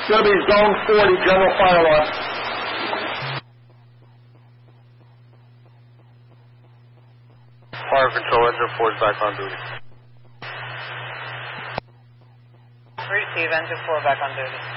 It's going to be Zone 40, general fire alarm. Fire control, engine 4 is back on duty. Receive, engine 4 back on duty.